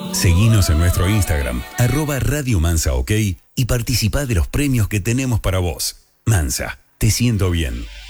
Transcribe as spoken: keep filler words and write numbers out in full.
Seguinos en nuestro Instagram, arroba Radio Mansa OK, y participá de los premios que tenemos para vos. Mansa, te siento bien.